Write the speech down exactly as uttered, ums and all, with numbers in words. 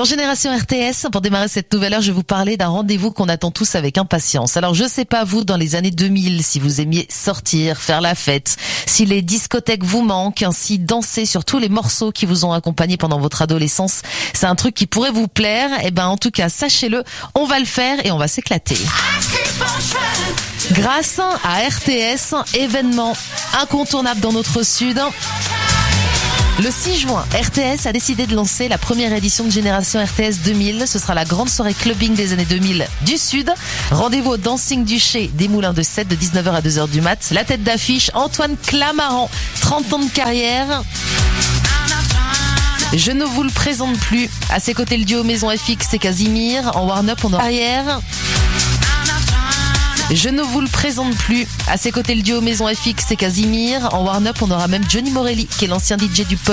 Dans Génération R T S, pour démarrer cette nouvelle heure, je vais vous parler d'un rendez-vous qu'on attend tous avec impatience. Alors, je sais pas vous, dans les années deux mille, si vous aimiez sortir, faire la fête, si les discothèques vous manquent, si danser sur tous les morceaux qui vous ont accompagné pendant votre adolescence, c'est un truc qui pourrait vous plaire. Eh ben, en tout cas, sachez-le, on va le faire et on va s'éclater. Grâce à R T S, événement incontournable dans notre sud. Le six juin, R T S a décidé de lancer la première édition de Génération R T S deux mille. Ce sera la grande soirée clubbing des années deux mille du Sud. Rendez-vous au Dancing du Chez des Moulins de Sète de dix-neuf heures à deux heures du mat. La tête d'affiche, Antoine Clamaran, trente ans de carrière. Je ne vous le présente plus. À ses côtés, le duo Maison F X et Casimir. En warm-up, on aura carrière. Je ne vous le présente plus. À ses côtés, le duo Maison F X et Casimir. En warm-up, on aura même Johnny Morelli, qui est l'ancien D J du Pod.